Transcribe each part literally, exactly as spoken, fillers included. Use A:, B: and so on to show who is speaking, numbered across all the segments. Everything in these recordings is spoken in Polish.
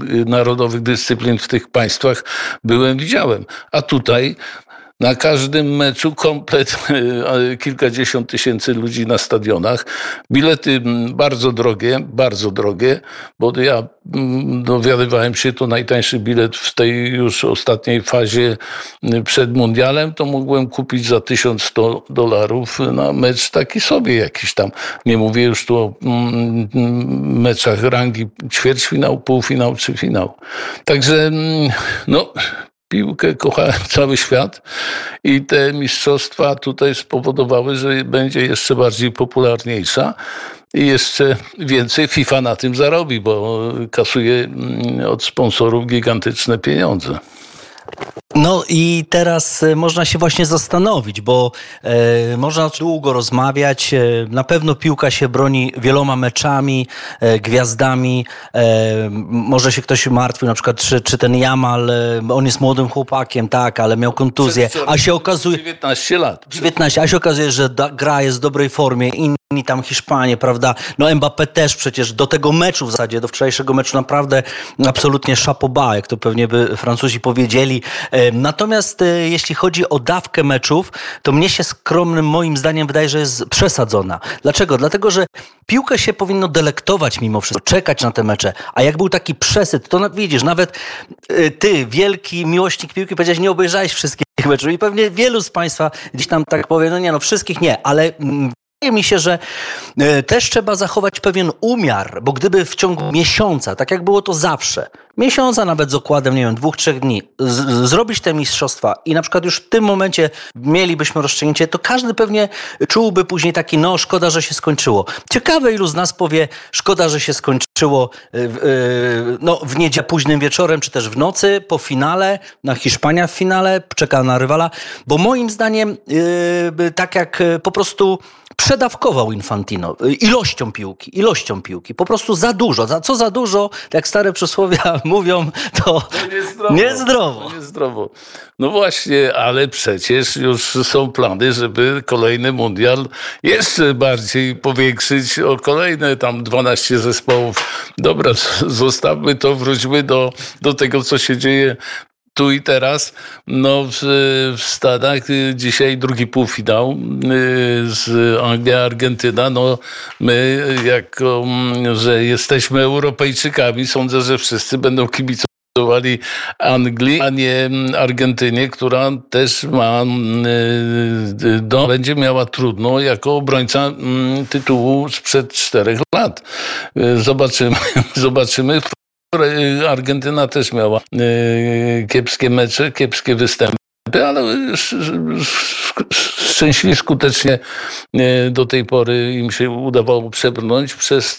A: narodowych dyscyplin w tych państwach byłem, widziałem. A tutaj na każdym meczu komplet, kilkadziesiąt tysięcy ludzi na stadionach. Bilety bardzo drogie, bardzo drogie, bo ja dowiadywałem się, to najtańszy bilet w tej już ostatniej fazie przed mundialem, to mogłem kupić za tysiąc sto dolarów na mecz taki sobie jakiś tam. Nie mówię już tu o meczach rangi ćwierćfinał, półfinał czy finał. Także no... Piłkę kochałem cały świat i te mistrzostwa tutaj spowodowały, że będzie jeszcze bardziej popularniejsza i jeszcze więcej FIFA na tym zarobi, bo kasuje od sponsorów gigantyczne pieniądze.
B: No i teraz można się właśnie zastanowić, bo e, można długo rozmawiać. E, na pewno piłka się broni wieloma meczami, e, gwiazdami. E, może się ktoś martwił, na przykład czy, czy ten Jamal, e, on jest młodym chłopakiem, tak, ale miał kontuzję. A się okazuje...
A: dziewiętnaście lat.
B: dziewiętnaście, a się okazuje, że da, gra jest w dobrej formie. Inni tam Hiszpanie, prawda? No Mbappé też przecież do tego meczu w zasadzie, do wczorajszego meczu naprawdę absolutnie chapeau bas, jak to pewnie by Francuzi powiedzieli. Natomiast jeśli chodzi o dawkę meczów, to mnie się skromnym moim zdaniem wydaje, że jest przesadzona. Dlaczego? Dlatego, że piłkę się powinno delektować mimo wszystko, czekać na te mecze. A jak był taki przesyt, to widzisz, nawet ty, wielki miłośnik piłki, powiedziałeś, nie obejrzałeś wszystkich meczów i pewnie wielu z państwa gdzieś tam tak powie, no nie, no wszystkich nie, ale... Wydaje mi się, że też trzeba zachować pewien umiar, bo gdyby w ciągu miesiąca, tak jak było to zawsze, miesiąca nawet z okładem, nie wiem, dwóch, trzech dni, z- zrobić te mistrzostwa i na przykład już w tym momencie mielibyśmy rozstrzygnięcie, to każdy pewnie czułby później taki, no szkoda, że się skończyło. Ciekawe, ilu z nas powie, szkoda, że się skończyło yy, yy, no, w niedzielę późnym wieczorem, czy też w nocy, po finale, na Hiszpania w finale, czeka na rywala, bo moim zdaniem yy, tak jak po prostu przedawkował Infantino ilością piłki, ilością piłki. Po prostu za dużo. Za, co za dużo, jak stare przysłowia mówią, to niezdrowo. Niezdrowo.
A: niezdrowo. No właśnie, ale przecież już są plany, żeby kolejny mundial jeszcze bardziej powiększyć o kolejne tam dwanaście zespołów. Dobra, zostawmy to, wróćmy do, do tego, co się dzieje tu i teraz. No w, w Stanach dzisiaj drugi półfinał z Anglia, Argentyna. No my jako, że jesteśmy Europejczykami, sądzę, że wszyscy będą kibicowali Anglii, a nie Argentynie, która też ma, no, będzie miała trudno jako obrońca tytułu sprzed czterech lat. Zobaczymy, zobaczymy. Argentyna też miała kiepskie mecze, kiepskie występy, ale szczęśliwie, skutecznie do tej pory im się udawało przebrnąć przez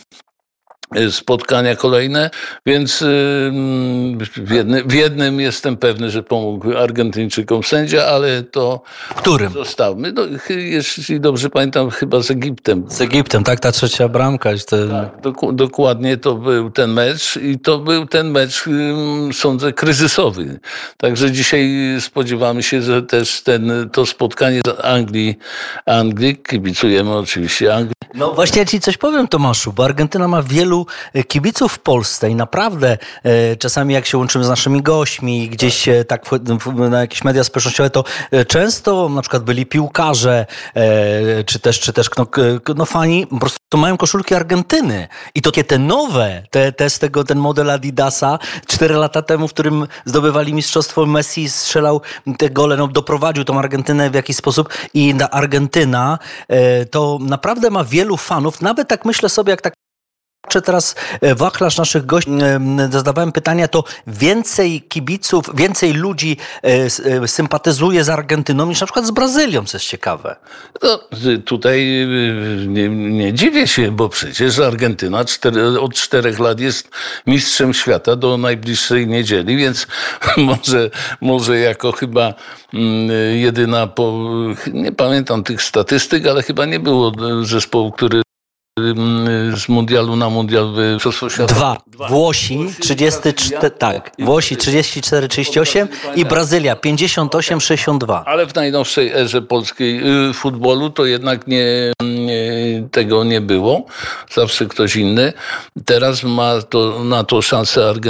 A: spotkania kolejne, więc w jednym, w jednym jestem pewny, że pomógł Argentyńczykom sędzia, ale to...
B: Którym?
A: Zostawmy. No, jeśli dobrze pamiętam, chyba z Egiptem.
B: Z Egiptem, tak? Ta trzecia bramka. To...
A: Tak, dok- dokładnie to był ten mecz i to był ten mecz, sądzę, kryzysowy. Także dzisiaj spodziewamy się, że też ten, to spotkanie z Anglii, Anglii, kibicujemy oczywiście Anglii.
B: No właśnie ja ci coś powiem, Tomaszu, bo Argentyna ma wielu kibiców w Polsce i naprawdę e, czasami jak się łączymy z naszymi gośćmi, gdzieś e, tak w, w, na jakieś media społecznościowe, to e, często na przykład byli piłkarze, e, czy też, czy też no, no fani, po prostu mają koszulki Argentyny. I to takie te nowe, te, te z tego, ten model Adidasa, cztery lata temu, w którym zdobywali mistrzostwo, Messi strzelał te gole, no doprowadził tą Argentynę w jakiś sposób i ta Argentyna e, to naprawdę ma wielu fanów, nawet tak myślę sobie, jak tak patrzę teraz wachlarz naszych gości, zadawałem pytania, to więcej kibiców, więcej ludzi sympatyzuje z Argentyną niż na przykład z Brazylią, co jest ciekawe.
A: No, tutaj nie, nie dziwię się, bo przecież Argentyna cztery, od czterech lat jest mistrzem świata do najbliższej niedzieli, więc może, może jako chyba jedyna, po, nie pamiętam tych statystyk, ale chyba nie było zespołu, który z mundialu na mundial Mistrzostwo Świata.
B: Dwa. Dwa. Włosi, trzydzieści cztery, tak. Włosi trzydzieści cztery trzydzieści osiem i Brazylia pięćdziesiąt osiem sześćdziesiąt dwa.
A: Ale w najnowszej erze polskiej futbolu to jednak nie, nie, tego nie było. Zawsze ktoś inny. Teraz ma to, na to szansę Argentyna.